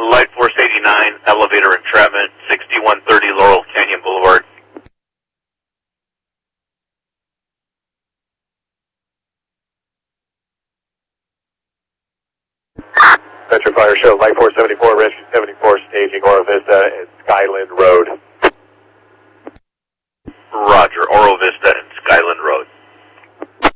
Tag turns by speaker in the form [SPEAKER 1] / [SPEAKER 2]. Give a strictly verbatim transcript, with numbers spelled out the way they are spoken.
[SPEAKER 1] Light Force eighty-nine, elevator entrapment, sixty-one thirty Laurel Canyon Boulevard.
[SPEAKER 2] Metro Fire Show, Light Force seventy-four, Rescue seventy-four, staging Oro Vista and Skyland Road.
[SPEAKER 1] Roger, Oro Vista and Skyland Road.